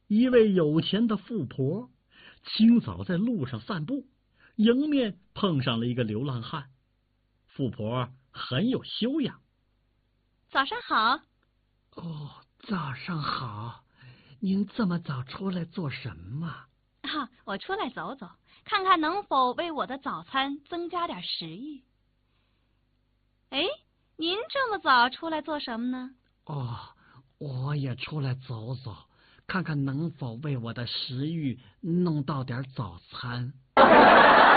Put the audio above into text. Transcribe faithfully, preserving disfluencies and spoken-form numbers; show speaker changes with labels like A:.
A: 一位有钱的富婆清早在路上散步，迎面碰上了一个流浪汉。富婆很有修养。
B: 早上好。
A: 哦，早上好。您这么早出来做什么？
B: 啊，我出来走走，看看能否为我的早餐增加点食欲。哎，您这么早出来做什么呢？
A: 哦，我也出来走走，看看能否为我的食欲弄到点早餐。